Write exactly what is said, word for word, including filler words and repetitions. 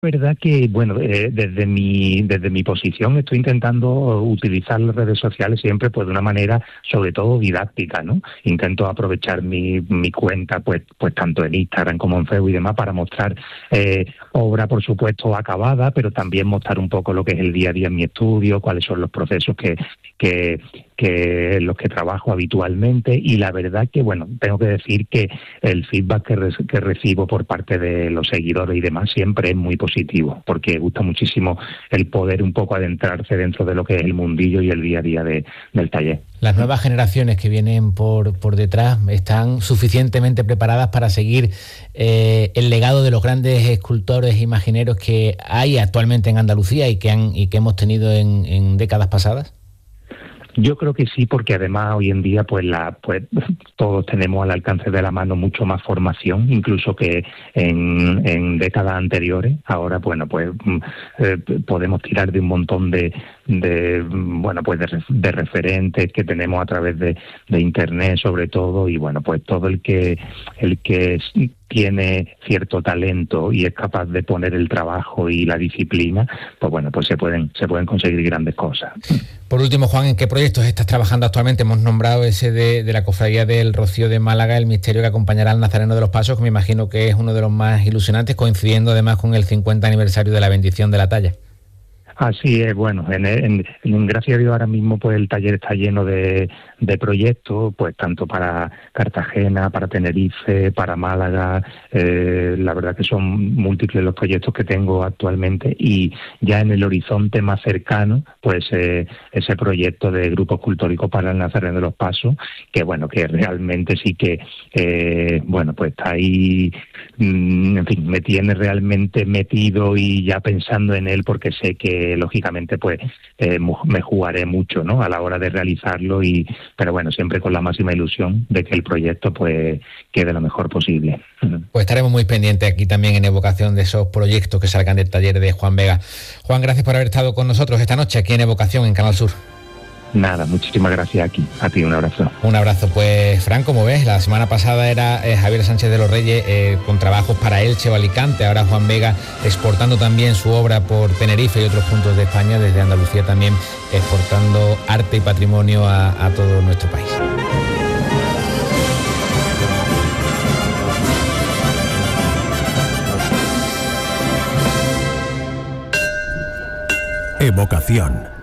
Verdad que, bueno, eh, desde mi desde mi posición estoy intentando utilizar las redes sociales siempre pues de una manera sobre todo didáctica, ¿no? Intento aprovechar mi, mi cuenta pues pues tanto en Instagram como en Facebook y demás para mostrar eh, obra, por supuesto, acabada, pero también mostrar un poco lo que es el día a día en mi estudio, cuáles son los procesos que que que en los que trabajo habitualmente, y la verdad que, bueno, tengo que decir que el feedback que, re- que recibo por parte de los seguidores y demás siempre es muy positivo, porque gusta muchísimo el poder un poco adentrarse dentro de lo que es el mundillo y el día a día de, del taller. Las nuevas generaciones que vienen por, por detrás están suficientemente preparadas para seguir eh, el legado de los grandes escultores e imagineros que hay actualmente en Andalucía y que, han, y que hemos tenido en, en décadas pasadas. Yo creo que sí, porque además hoy en día pues la pues todos tenemos al alcance de la mano mucho más formación, incluso que en, en décadas anteriores. Ahora, bueno, pues eh, podemos tirar de un montón de, de bueno pues de, de referentes que tenemos a través de, de internet, sobre todo, y bueno, pues todo el que el que es, tiene cierto talento y es capaz de poner el trabajo y la disciplina, pues bueno, pues se pueden se pueden conseguir grandes cosas. Por último, Juan, ¿en qué proyectos estás trabajando actualmente? Hemos nombrado ese de, de la Cofradía del Rocío de Málaga, el misterio que acompañará al Nazareno de los Pasos, que me imagino que es uno de los más ilusionantes, coincidiendo además con el cincuenta aniversario de la bendición de la talla. Así es, bueno, en, en, en gracias a Dios ahora mismo pues el taller está lleno de, de proyectos, pues tanto para Cartagena, para Tenerife, para Málaga, eh, la verdad que son múltiples los proyectos que tengo actualmente, y ya en el horizonte más cercano, pues eh, ese proyecto de Grupo Escultórico para el Nazareno de los Pasos, que bueno, que realmente sí que, eh, bueno, pues está ahí, mmm, en fin, me tiene realmente metido y ya pensando en él, porque sé que lógicamente pues eh, me jugaré mucho, ¿no?, a la hora de realizarlo, y pero bueno, siempre con la máxima ilusión de que el proyecto pues quede lo mejor posible. Pues estaremos muy pendientes aquí también en Evocación de esos proyectos que salgan del taller de Juan Vega. Juan, gracias por haber estado con nosotros esta noche aquí en Evocación, en Canal Sur. Nada, muchísimas gracias aquí. A ti un abrazo. Un abrazo. Pues, Fran, como ves, la semana pasada era eh, Javier Sánchez de los Reyes eh, con trabajos para Elche o Alicante. Ahora Juan Vega exportando también su obra por Tenerife y otros puntos de España, desde Andalucía también exportando arte y patrimonio a, a todo nuestro país. Evocación.